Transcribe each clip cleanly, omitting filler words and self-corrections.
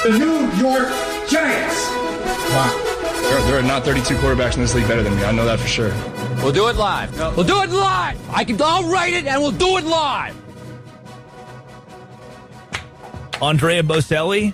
the New York Giants. Wow. There are not 32 quarterbacks in this league better than me. I know that for sure. We'll do it live. No. We'll do it live. I'll write it and we'll do it live. Andrea Bocelli.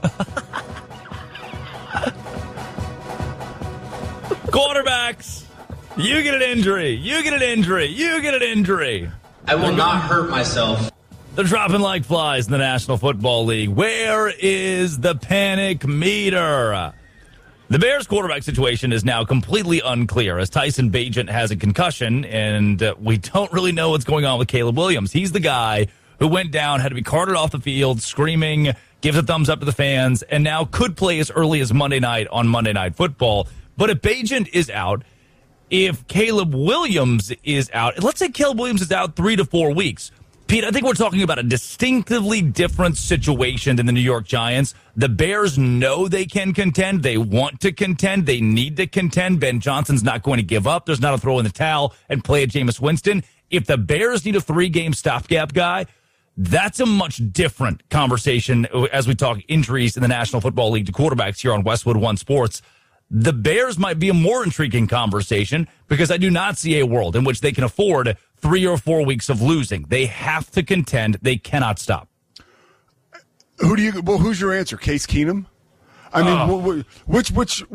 Quarterbacks. You get an injury. You get an injury. You get an injury. I will not hurt myself. They're dropping like flies in the National Football League. Where is the panic meter? The Bears' quarterback situation is now completely unclear as Tyson Bagent has a concussion, and we don't really know what's going on with Caleb Williams. He's the guy who went down, had to be carted off the field, screaming, gives a thumbs up to the fans, and now could play as early as Monday night on Monday Night Football. But if Bagent is out, if Caleb Williams is out, let's say Caleb Williams is out 3 to 4 weeks. Pete, I think we're talking about a distinctively different situation than the New York Giants. The Bears know they can contend. They want to contend. They need to contend. Ben Johnson's not going to give up. There's not a throw in the towel and play a Jameis Winston. If the Bears need a 3-game stopgap guy, that's a much different conversation as we talk injuries in the National Football League to quarterbacks here on Westwood One Sports. The Bears might be a more intriguing conversation because I do not see a world in which they can afford 3 or 4 weeks of losing. They have to contend. They cannot stop. Who's your answer? Case Keenum? I mean, which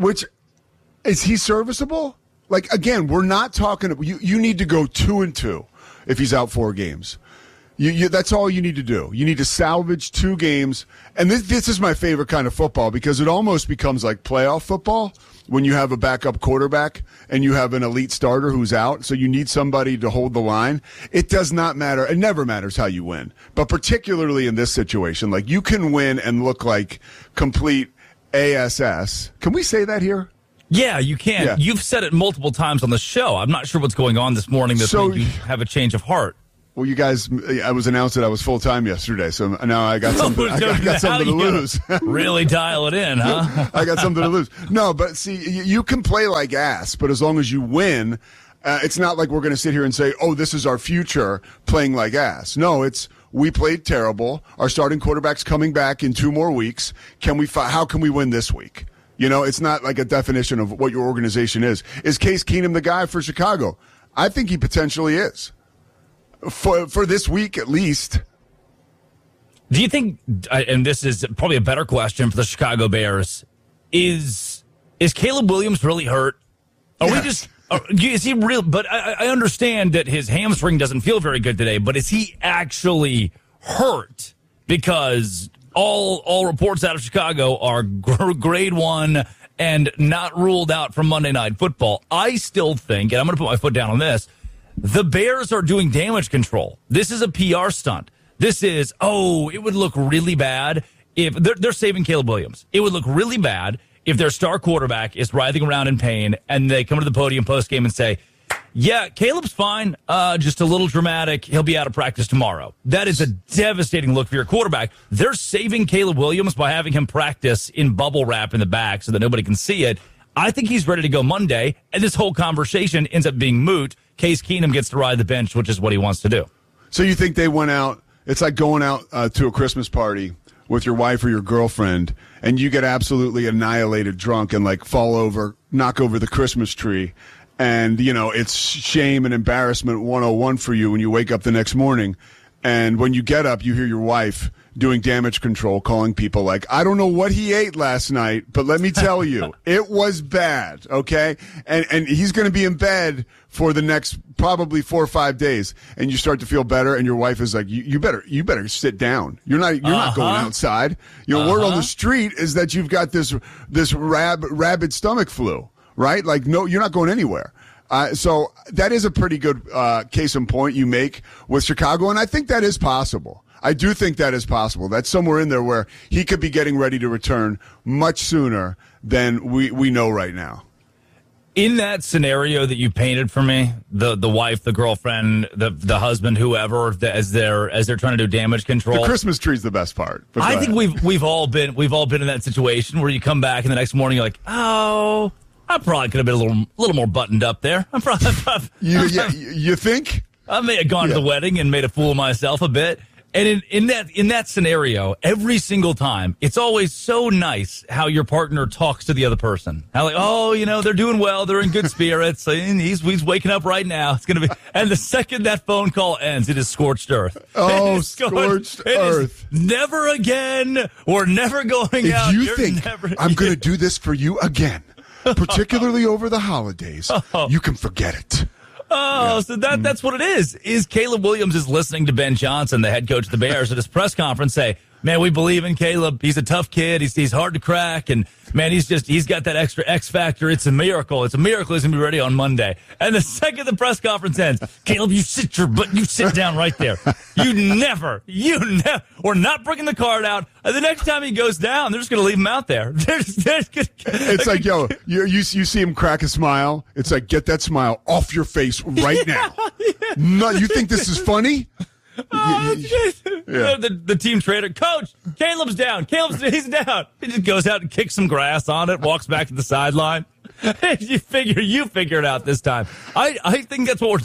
is he serviceable? Like, again, we're not talking. You need to go 2-2 if he's out 4 games. That's all you need to do. You need to salvage 2 games. And this is my favorite kind of football because it almost becomes like playoff football when you have a backup quarterback and you have an elite starter who's out. So you need somebody to hold the line. It does not matter. It never matters how you win. But particularly in this situation, like you can win and look like complete ASS. Can we say that here? Yeah, you can. Yeah. You've said it multiple times on the show. I'm not sure what's going on this morning that made you have a change of heart. Well, you guys, I was announced that I was full-time yesterday, so now I got something, I got something to lose. Really dial it in, huh? I got something to lose. No, but see, you can play like ass, but as long as you win, it's not like we're going to sit here and say, oh, this is our future playing like ass. No, we played terrible. Our starting quarterback's coming back in 2 more weeks. How can we win this week? You know, it's not like a definition of what your organization is. Is Case Keenum the guy for Chicago? I think he potentially is. For this week, at least. Do you think, and this is probably a better question for the Chicago Bears, is Caleb Williams really hurt? Is he real? But I understand that his hamstring doesn't feel very good today, but is he actually hurt? Because all reports out of Chicago are grade 1 and not ruled out from Monday Night Football. I still think, and I'm going to put my foot down on this, the Bears are doing damage control. This is a PR stunt. This is, it would look really bad if they're saving Caleb Williams. It would look really bad if their star quarterback is writhing around in pain and they come to the podium post-game and say, yeah, Caleb's fine, just a little dramatic. He'll be out of practice tomorrow. That is a devastating look for your quarterback. They're saving Caleb Williams by having him practice in bubble wrap in the back so that nobody can see it. I think he's ready to go Monday, and this whole conversation ends up being moot. Case Keenum gets to ride the bench, which is what he wants to do. So you think they went out, it's like going out to a Christmas party with your wife or your girlfriend, and you get absolutely annihilated drunk and like fall over, knock over the Christmas tree, and, you know, it's shame and embarrassment 101 for you when you wake up the next morning, and when you get up, you hear your wife doing damage control, calling people like, I don't know what he ate last night, but let me tell you, it was bad, okay? And he's going to be in bed for the next probably 4 or 5 days, and you start to feel better, and your wife is like, you better sit down. You're not going outside. You know, word on the street is that you've got this rabid stomach flu, right? Like, no, you're not going anywhere. So that is a pretty good case in point you make with Chicago, and I think that is possible. I do think that is possible. That's somewhere in there where he could be getting ready to return much sooner than we know right now. In that scenario that you painted for me, the wife, the girlfriend, the husband, whoever, as they're trying to do damage control, the Christmas tree's the best part. I think we've all been in that situation where you come back and the next morning you're like, oh, I probably could have been a little more buttoned up there. You think? I may have gone to the wedding and made a fool of myself a bit. And in that scenario, every single time, it's always so nice how your partner talks to the other person. How like, oh, they're doing well, they're in good spirits, and he's waking up right now. It's gonna be, and the second that phone call ends, it is scorched earth. Oh, scorched earth! Never again. We're never going out. If you think I'm gonna do this for you again, particularly over the holidays, you can forget it. Oh, so that's what it is. Is Caleb Williams is listening to Ben Johnson, the head coach of the Bears, at his press conference say, man, we believe in Caleb. He's a tough kid. He's hard to crack. And, man, he's got that extra X factor. It's a miracle. It's a miracle he's going to be ready on Monday. And the second the press conference ends, Caleb, you sit down right there. We're not bringing the card out. And the next time he goes down, they're just going to leave him out there. It's like, yo, you see him crack a smile. It's like, get that smile off your face right now. No, you think this is funny? The team trainer, coach, Caleb's down. He's down. He just goes out and kicks some grass on it, walks back to the sideline. You figure it out this time. I think that's what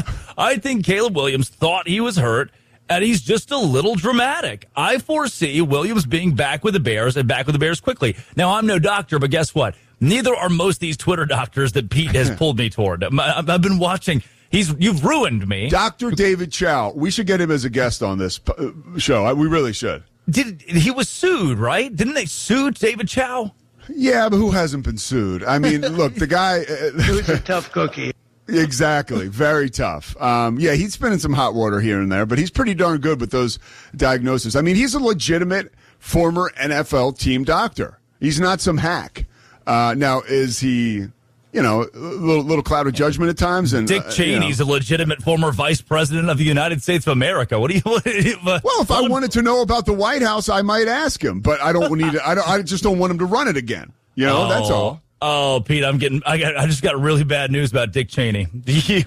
I think Caleb Williams thought he was hurt, and he's just a little dramatic. I foresee Williams being back with the Bears and back with the Bears quickly. Now, I'm no doctor, but guess what? Neither are most of these Twitter doctors that Pete has pulled me toward. I've been watching. You've ruined me. Dr. David Chow. We should get him as a guest on this show. We really should. He was sued, right? Didn't they sue David Chow? Yeah, but who hasn't been sued? I mean, look, the guy... Who's a tough cookie. Exactly. Very tough. He's been in some hot water here and there, but he's pretty darn good with those diagnoses. I mean, he's a legitimate former NFL team doctor. He's not some hack. Now, is he... a little cloud of judgment at times. And Dick Cheney's a legitimate former vice president of the United States of America. Well, if I wanted to know about the White House, I might ask him, but I don't need to. I just don't want him to run it again. That's all. Oh, Pete, I just got really bad news about Dick Cheney. He's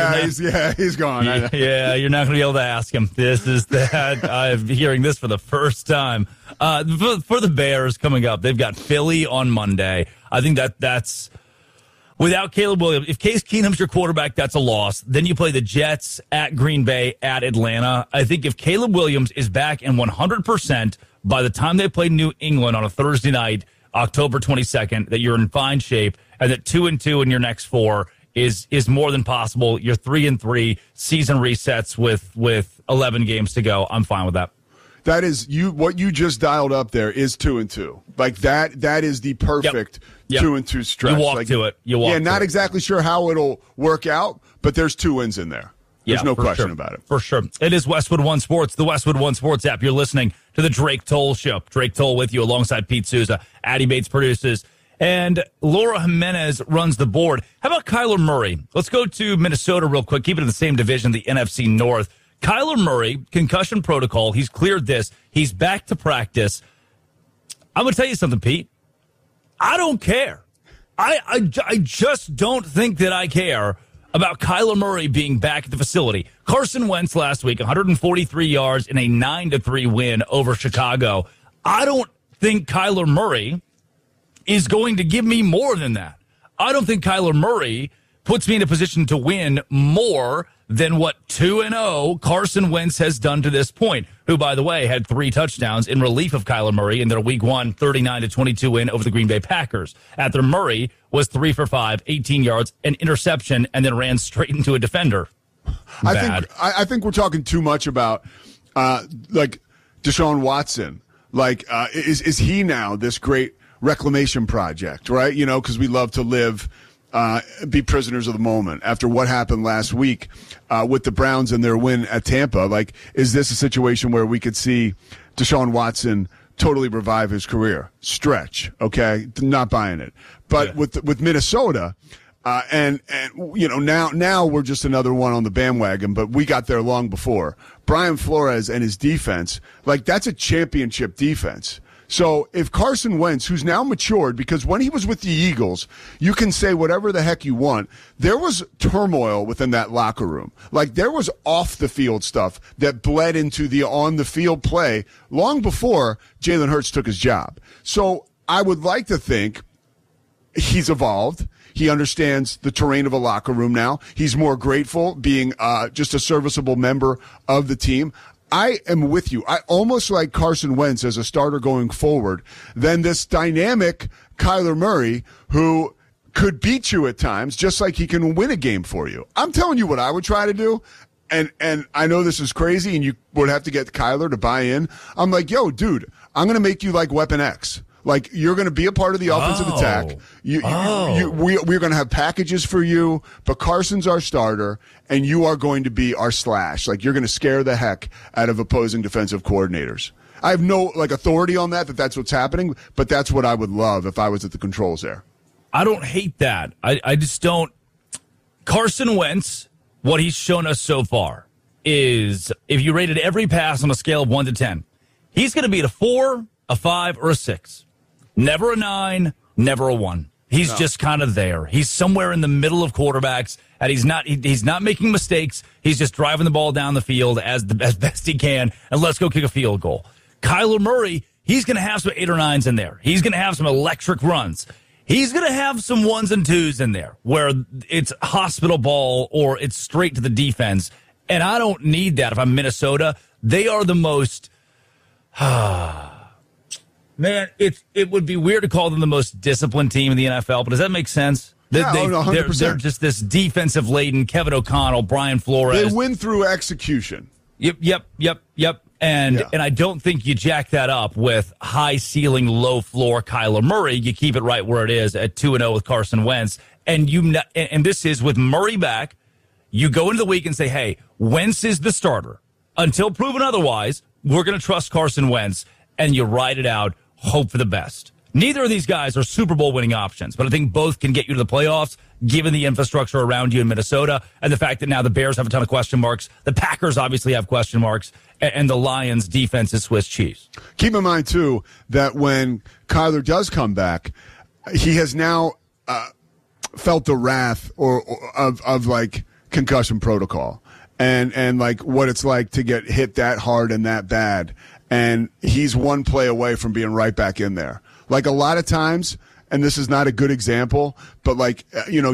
gone. Yeah, you're not going to be able to ask him. This is that. I'm hearing this for the first time. For the Bears coming up, they've got Philly on Monday. I think that's. Without Caleb Williams, if Case Keenum's your quarterback, that's a loss. Then you play the Jets at Green Bay, at Atlanta. I think if Caleb Williams is back and 100% by the time they play New England on a Thursday night, October 22nd, that you're in fine shape, and that 2-2 in your next 4 is more than possible. You're 3-3, season resets with 11 games to go. I'm fine with that. That is what you just dialed up there is 2-2. Like that is the perfect 2-2 stretch. You walk to it. Not exactly sure how it'll work out, but there's 2 wins in there. There's no question about it. For sure. It is Westwood One Sports, the Westwood One Sports app. You're listening to the Drake Toll Show. Drake Toll with you alongside Pete Souza. Addie Bates produces. And Laura Jimenez runs the board. How about Kyler Murray? Let's go to Minnesota real quick. Keep it in the same division, the NFC North. Kyler Murray, concussion protocol. He's cleared this. He's back to practice. I'm going to tell you something, Pete. I don't care. I just don't think that I care about Kyler Murray being back at the facility. Carson Wentz last week, 143 yards in a 9-3 win over Chicago. I don't think Kyler Murray is going to give me more than that. I don't think Kyler Murray puts me in a position to win more than what 2-0 Carson Wentz has done to this point, who, by the way, had 3 touchdowns in relief of Kyler Murray in their Week 1 39-22 win over the Green Bay Packers. After Murray was 3 for 5, 18 yards, an interception, and then ran straight into a defender. I think we're talking too much about like Deshaun Watson. Like, is he now this great reclamation project, right? Because we love to live. Be prisoners of the moment after what happened last week with the Browns and their win at Tampa. Like, is this a situation where we could see Deshaun Watson totally revive his career? Stretch, okay? Not buying it. But with Minnesota, and now we're just another one on the bandwagon, but we got there long before. Brian Flores and his defense, like, that's a championship defense. So if Carson Wentz, who's now matured, because when he was with the Eagles, you can say whatever the heck you want, there was turmoil within that locker room. Like, there was off-the-field stuff that bled into the on-the-field play long before Jalen Hurts took his job. So I would like to think he's evolved. He understands the terrain of a locker room now. He's more grateful being just a serviceable member of the team. I am with you. I almost like Carson Wentz as a starter going forward than this dynamic Kyler Murray who could beat you at times, just like he can win a game for you. I'm telling you what I would try to do. And I know this is crazy and you would have to get Kyler to buy in. I'm like, yo, dude, I'm going to make you like Weapon X. Like, you're going to be a part of the offensive attack. We're going to have packages for you, but Carson's our starter, and you are going to be our slash. Like, you're going to scare the heck out of opposing defensive coordinators. I have no, like, authority on that's what's happening, but that's what I would love if I was at the controls there. I don't hate that. I just don't. Carson Wentz, what he's shown us so far is if you rated every pass on a scale of 1 to 10, he's going to be at a 4, a 5, or a 6. Never a 9, never a 1. He's just kind of there. He's somewhere in the middle of quarterbacks, and he's not making mistakes. He's just driving the ball down the field as best he can, and let's go kick a field goal. Kyler Murray, he's going to have some 8 or 9s in there. He's going to have some electric runs. He's going to have some 1s and 2s in there where it's hospital ball or it's straight to the defense, and I don't need that if I'm Minnesota. They are the most... Man, it would be weird to call them the most disciplined team in the NFL, but does that make sense? Yeah, 100%. They're just this defensive-laden Kevin O'Connell, Brian Flores. They win through execution. Yep. And I don't think you jack that up with high-ceiling, low-floor Kyler Murray. You keep it right where it is at 2-0 with Carson Wentz. And this is with Murray back. You go into the week and say, hey, Wentz is the starter. Until proven otherwise, we're going to trust Carson Wentz, and you ride it out. Hope for the best. Neither of these guys are Super Bowl winning options, but I think both can get you to the playoffs given the infrastructure around you in Minnesota and the fact that now the Bears have a ton of question marks. The Packers obviously have question marks, and the Lions' defense is Swiss cheese. Keep in mind, too, that when Kyler does come back, he has now felt the wrath of like concussion protocol and like what it's like to get hit that hard and that bad. And he's one play away from being right back in there. Like a lot of times, and this is not a good example, but like,